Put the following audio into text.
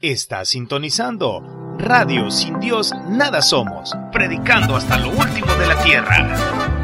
Está sintonizando Radio Sin Dios Nada Somos, predicando hasta lo último de la tierra.